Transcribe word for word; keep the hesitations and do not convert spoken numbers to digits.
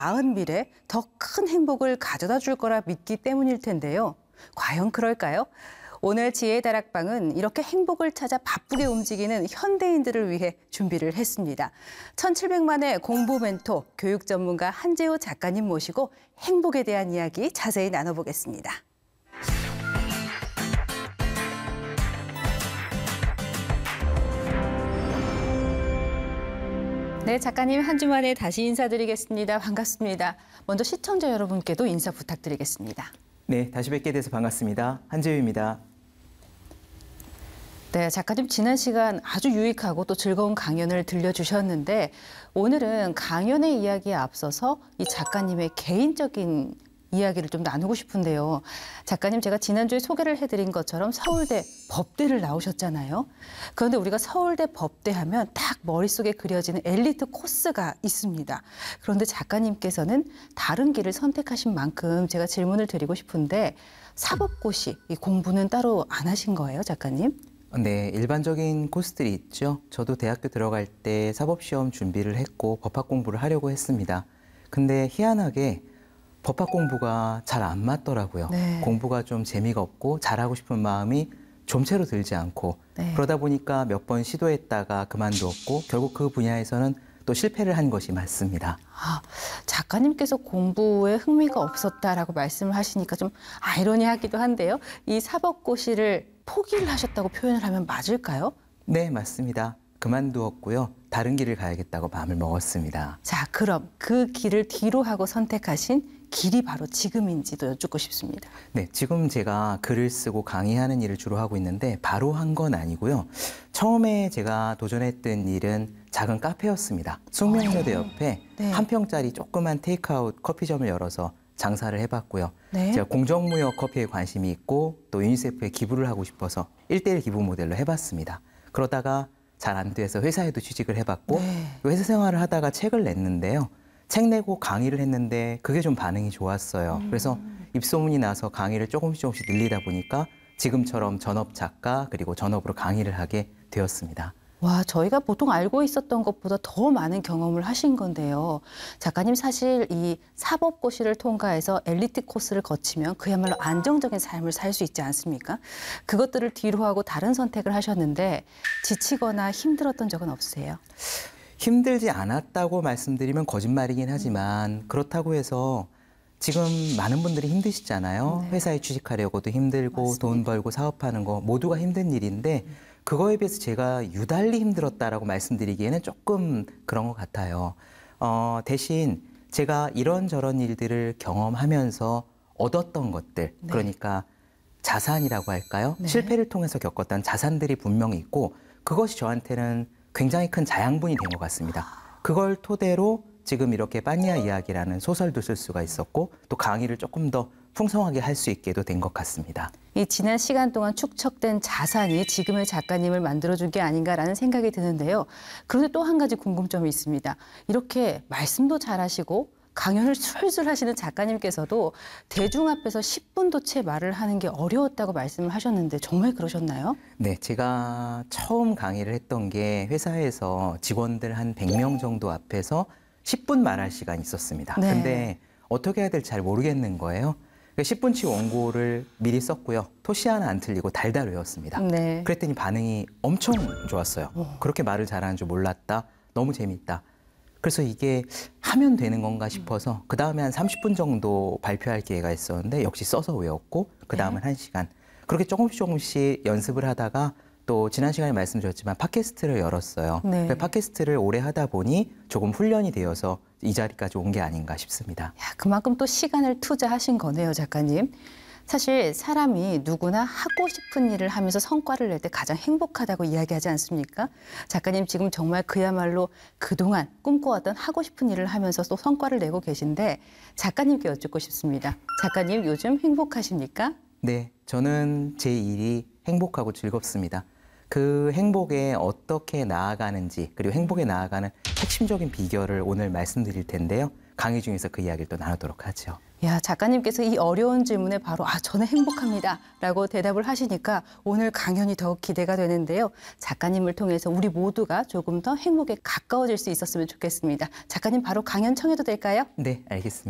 나은 미래, 더 큰 행복을 가져다 줄 거라 믿기 때문일 텐데요. 과연 그럴까요? 오늘 지혜의 다락방은 이렇게 행복을 찾아 바쁘게 움직이는 현대인들을 위해 준비를 했습니다. 천칠백만의 공부 멘토, 교육 전문가 한재호 작가님 모시고 행복에 대한 이야기 자세히 나눠보겠습니다. 네, 작가님 한 주 만에 다시 인사드리겠습니다. 반갑습니다. 먼저 시청자 여러분께도 인사 부탁드리겠습니다. 네, 다시 뵙게 돼서 반갑습니다. 한재우입니다. 네, 작가님 지난 시간 아주 유익하고 또 즐거운 강연을 들려주셨는데 오늘은 강연의 이야기에 앞서서 이 작가님의 개인적인 이야기를 좀 나누고 싶은데요. 작가님, 제가 지난주에 소개를 해드린 것처럼 서울대 법대를 나오셨잖아요. 그런데 우리가 서울대 법대 하면 딱 머릿속에 그려지는 엘리트 코스가 있습니다. 그런데 작가님께서는 다른 길을 선택하신 만큼 제가 질문을 드리고 싶은데 사법고시, 이 공부는 따로 안 하신 거예요, 작가님? 네, 일반적인 코스들이 있죠. 저도 대학교 들어갈 때 사법시험 준비를 했고 법학 공부를 하려고 했습니다. 근데 희한하게 법학 공부가 잘 안 맞더라고요. 네. 공부가 좀 재미가 없고 잘하고 싶은 마음이 좀채로 들지 않고 네. 그러다 보니까 몇 번 시도했다가 그만두었고 결국 그 분야에서는 또 실패를 한 것이 맞습니다. 아, 작가님께서 공부에 흥미가 없었다라고 말씀을 하시니까 좀 아이러니하기도 한데요. 이 사법고시를 포기를 하셨다고 표현을 하면 맞을까요? 네, 맞습니다. 그만두었고요. 다른 길을 가야겠다고 마음을 먹었습니다. 자, 그럼 그 길을 뒤로 하고 선택하신 길이 바로 지금인지도 여쭙고 싶습니다. 네, 지금 제가 글을 쓰고 강의하는 일을 주로 하고 있는데 바로 한 건 아니고요. 처음에 제가 도전했던 일은 작은 카페였습니다. 숙명여대 옆에 네. 한 평짜리 조그만 테이크아웃 커피점을 열어서 장사를 해봤고요. 네. 제가 공정무역 커피에 관심이 있고 또 유니세프에 기부를 하고 싶어서 일대일 기부 모델로 해봤습니다. 그러다가 잘 안 돼서 회사에도 취직을 해봤고 네. 회사 생활을 하다가 책을 냈는데요. 책 내고 강의를 했는데 그게 좀 반응이 좋았어요. 음. 그래서 입소문이 나서 강의를 조금씩 조금씩 늘리다 보니까 지금처럼 전업 작가 그리고 전업으로 강의를 하게 되었습니다. 와, 저희가 보통 알고 있었던 것보다 더 많은 경험을 하신 건데요. 작가님, 사실 이 사법고시를 통과해서 엘리트 코스를 거치면 그야말로 안정적인 삶을 살 수 있지 않습니까? 그것들을 뒤로 하고 다른 선택을 하셨는데 지치거나 힘들었던 적은 없으세요? 힘들지 않았다고 말씀드리면 거짓말이긴 하지만 그렇다고 해서 지금 많은 분들이 힘드시잖아요. 네. 회사에 취직하려고도 힘들고 맞습니다. 돈 벌고 사업하는 거 모두가 힘든 일인데 그거에 비해서 제가 유달리 힘들었다라고 말씀드리기에는 조금 그런 것 같아요. 어, 대신 제가 이런저런 일들을 경험하면서 얻었던 것들, 네. 그러니까 자산이라고 할까요? 네. 실패를 통해서 겪었던 자산들이 분명히 있고 그것이 저한테는 굉장히 큰 자양분이 된 것 같습니다. 그걸 토대로 지금 이렇게 빠니아 이야기라는 소설도 쓸 수가 있었고 또 강의를 조금 더 풍성하게 할 수 있게도 된 것 같습니다. 이 지난 시간 동안 축적된 자산이 지금의 작가님을 만들어준 게 아닌가라는 생각이 드는데요. 그런데 또 한 가지 궁금점이 있습니다. 이렇게 말씀도 잘하시고 강연을 술술 하시는 작가님께서도 대중 앞에서 십 분도 채 말을 하는 게 어려웠다고 말씀을 하셨는데 정말 그러셨나요? 네, 제가 처음 강의를 했던 게 회사에서 직원들 한 백 명 정도 앞에서 십 분 말할 시간이 있었습니다. 네. 근데 어떻게 해야 될지 잘 모르겠는 거예요. 십 분치 원고를 미리 썼고요. 토시 하나 안 틀리고 달달 외웠습니다. 네. 그랬더니 반응이 엄청 좋았어요. 어. 그렇게 말을 잘하는 줄 몰랐다. 너무 재밌다. 그래서 이게 하면 되는 건가 싶어서 그 다음에 한 삼십 분 정도 발표할 기회가 있었는데 역시 써서 외웠고 그 다음은 한 시간. 그렇게 조금씩 조금씩 연습을 하다가 또 지난 시간에 말씀드렸지만 팟캐스트를 열었어요. 네. 그 팟캐스트를 오래 하다 보니 조금 훈련이 되어서 이 자리까지 온 게 아닌가 싶습니다. 야, 그만큼 또 시간을 투자하신 거네요, 작가님. 사실 사람이 누구나 하고 싶은 일을 하면서 성과를 낼 때 가장 행복하다고 이야기하지 않습니까? 작가님 지금 정말 그야말로 그동안 꿈꿔왔던 하고 싶은 일을 하면서 또 성과를 내고 계신데 작가님께 여쭙고 싶습니다. 작가님 요즘 행복하십니까? 네, 저는 제 일이 행복하고 즐겁습니다. 그 행복에 어떻게 나아가는지 그리고 행복에 나아가는 핵심적인 비결을 오늘 말씀드릴 텐데요. 강의 중에서 그 이야기를 또 나누도록 하죠. 야, 작가님께서 이 어려운 질문에 바로 아, 저는 행복합니다 라고 대답을 하시니까 오늘 강연이 더욱 기대가 되는데요. 작가님을 통해서 우리 모두가 조금 더 행복에 가까워질 수 있었으면 좋겠습니다. 작가님 바로 강연 청해도 될까요? 네, 알겠습니다.